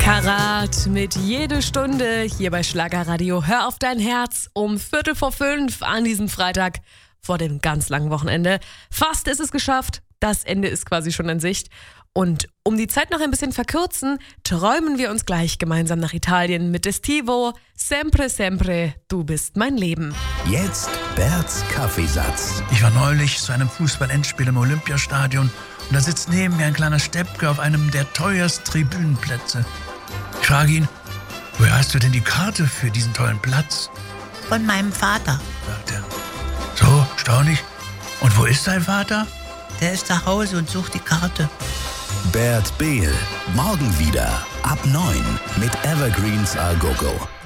Karat mit jede Stunde hier bei Schlagerradio. Hör auf dein Herz um 4:45 an diesem Freitag vor dem ganz langen Wochenende. Fast ist es geschafft. Das Ende ist quasi schon in Sicht. Und um die Zeit noch ein bisschen verkürzen, träumen wir uns gleich gemeinsam nach Italien mit Estivo. Sempre, sempre, du bist mein Leben. Jetzt Berts Kaffeesatz. Ich war neulich zu einem Fußball-Endspiel im Olympiastadion und da sitzt neben mir ein kleiner Steppke auf einem der teuersten Tribünenplätze. Ich frage ihn, woher hast du denn die Karte für diesen tollen Platz? Von meinem Vater. Sagt er. So, staunlich. Und wo ist dein Vater? Der ist zu Hause und sucht die Karte. Bert Behl. Morgen wieder ab 9 mit Evergreens A Go Go.